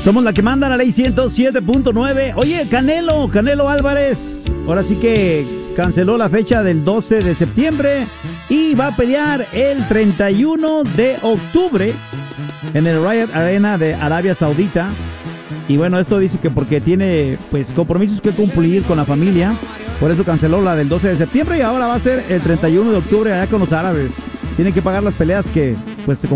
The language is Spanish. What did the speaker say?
Somos la que manda, la ley 107.9. Oye, Canelo Álvarez, ahora sí que canceló la fecha del 12 de septiembre y va a pelear el 31 de octubre en el Riot Arena de Arabia Saudita. Y bueno, esto dice que porque tiene pues compromisos que cumplir con la familia, por eso canceló la del 12 de septiembre y ahora va a ser el 31 de octubre allá con los árabes. Tienen que pagar las peleas que pues se